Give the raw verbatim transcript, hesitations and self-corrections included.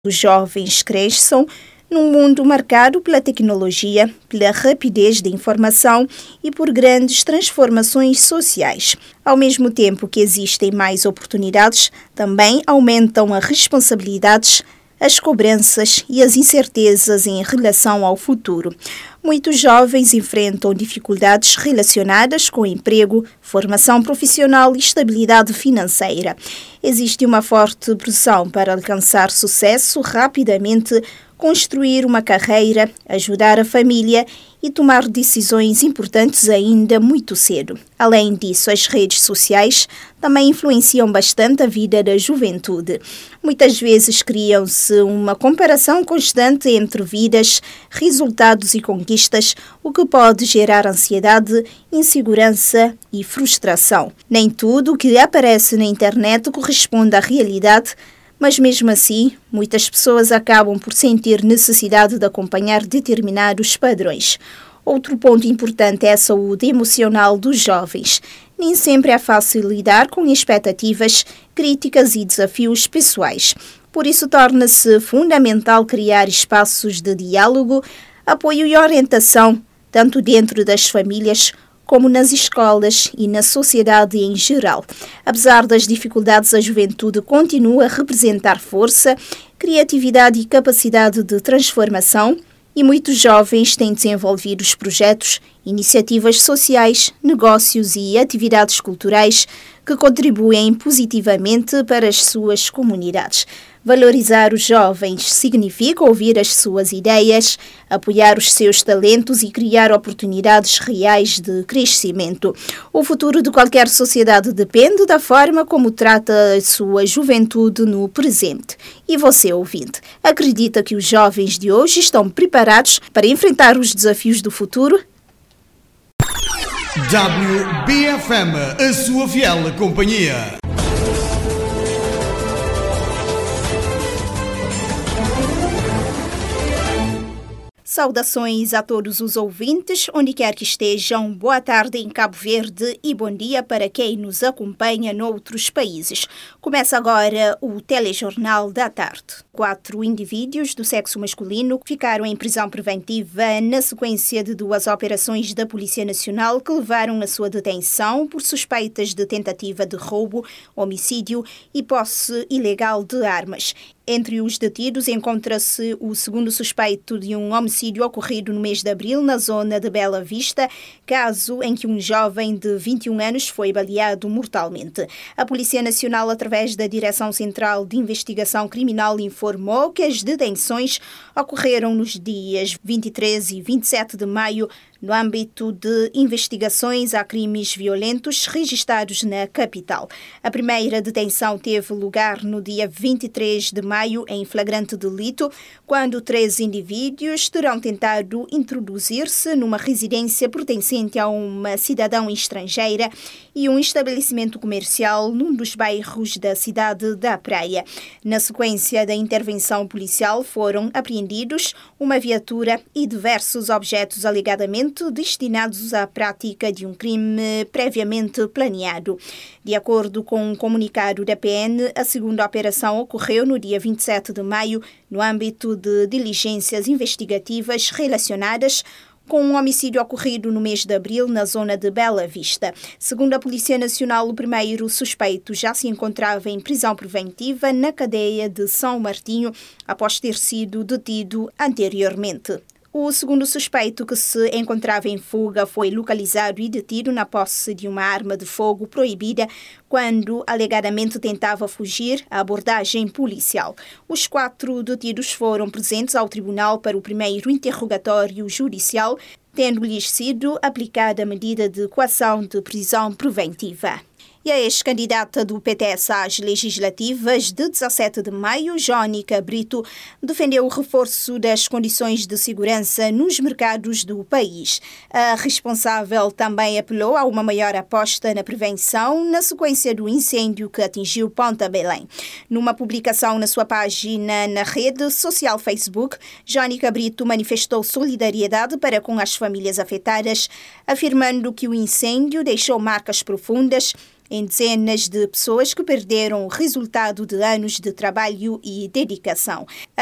Os jovens cresçam num mundo marcado pela tecnologia, pela rapidez da informação e por grandes transformações sociais. Ao mesmo tempo que existem mais oportunidades, também aumentam as responsabilidades, as cobranças e as incertezas em relação ao futuro. Muitos jovens enfrentam dificuldades relacionadas com emprego, formação profissional e estabilidade financeira. Existe uma forte pressão para alcançar sucesso rapidamente, construir uma carreira, ajudar a família e tomar decisões importantes ainda muito cedo. Além disso, as redes sociais também influenciam bastante a vida da juventude. Muitas vezes criam-se uma comparação constante entre vidas, resultados e conquistas, o que pode gerar ansiedade, insegurança e frustração. Nem tudo o que aparece na internet corresponde à realidade, mas mesmo assim, muitas pessoas acabam por sentir necessidade de acompanhar determinados padrões. Outro ponto importante é a saúde emocional dos jovens. Nem sempre é fácil lidar com expectativas, críticas e desafios pessoais. Por isso, torna-se fundamental criar espaços de diálogo, apoio e orientação, tanto dentro das famílias como nas escolas e na sociedade em geral. Apesar das dificuldades, a juventude continua a representar força, criatividade e capacidade de transformação, e muitos jovens têm desenvolvido os projetos, iniciativas sociais, negócios e atividades culturais que contribuem positivamente para as suas comunidades. Valorizar os jovens significa ouvir as suas ideias, apoiar os seus talentos e criar oportunidades reais de crescimento. O futuro de qualquer sociedade depende da forma como trata a sua juventude no presente. E você, ouvinte, acredita que os jovens de hoje estão preparados para enfrentar os desafios do futuro? W B F M, a sua fiel companhia. Saudações a todos os ouvintes, onde quer que estejam. Boa tarde em Cabo Verde e bom dia para quem nos acompanha noutros países. Começa agora o Telejornal da Tarde. Quatro indivíduos do sexo masculino ficaram em prisão preventiva na sequência de duas operações da Polícia Nacional que levaram à sua detenção por suspeitas de tentativa de roubo, homicídio e posse ilegal de armas. Entre os detidos encontra-se o segundo suspeito de um homicídio ocorrido no mês de abril na zona de Bela Vista, caso em que um jovem de vinte e um anos foi baleado mortalmente. A Polícia Nacional, através da Direção Central de Investigação Criminal, informou que as detenções ocorreram nos dias vinte e três e vinte e sete de maio, no âmbito de investigações a crimes violentos registrados na capital. A primeira detenção teve lugar no dia vinte e três de maio, em flagrante delito, quando três indivíduos terão tentado introduzir-se numa residência pertencente a uma cidadã estrangeira e um estabelecimento comercial num dos bairros da cidade da Praia. Na sequência da intervenção policial, foram apreendidos uma viatura e diversos objetos alegadamente destinados à prática de um crime previamente planeado. De acordo com um comunicado da P N, a segunda operação ocorreu no dia vinte e sete de maio, no âmbito de diligências investigativas relacionadas com um homicídio ocorrido no mês de abril na zona de Bela Vista. Segundo a Polícia Nacional, o primeiro suspeito já se encontrava em prisão preventiva na cadeia de São Martinho após ter sido detido anteriormente. O segundo suspeito, que se encontrava em fuga, foi localizado e detido na posse de uma arma de fogo proibida quando alegadamente tentava fugir à abordagem policial. Os quatro detidos foram presentes ao tribunal para o primeiro interrogatório judicial, tendo-lhes sido aplicada a medida de coação de prisão preventiva. E a ex-candidata do P T S às legislativas de dezassete de maio, Jónica Brito, defendeu o reforço das condições de segurança nos mercados do país. A responsável também apelou a uma maior aposta na prevenção na sequência do incêndio que atingiu Ponta Belém. Numa publicação na sua página na rede social Facebook, Jónica Brito manifestou solidariedade para com as famílias afetadas, afirmando que o incêndio deixou marcas profundas em dezenas de pessoas que perderam o resultado de anos de trabalho e dedicação.